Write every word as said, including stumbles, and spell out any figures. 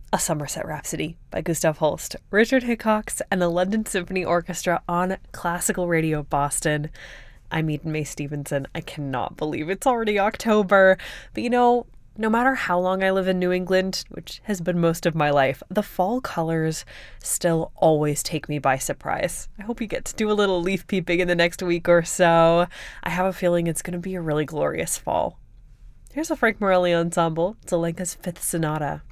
A Somerset Rhapsody by Gustav Holst, Richard Hickox, and the London Symphony Orchestra on Classical Radio Boston. I'm Eden May Stevenson. I cannot believe it's already October. But you know, no matter how long I live in New England, which has been most of my life, the fall colors still always take me by surprise. I hope you get to do a little leaf peeping in the next week or so. I have a feeling it's going to be a really glorious fall. Here's a Frank Morelli ensemble, Zelenka's Fifth Sonata.